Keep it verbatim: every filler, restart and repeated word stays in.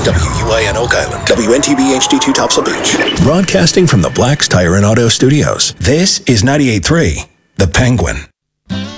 W U I N Oak Island. W N T B H D two Topsail Beach. Broadcasting from the Black's Tire and Auto Studios. This is ninety-eight point three, The Penguin.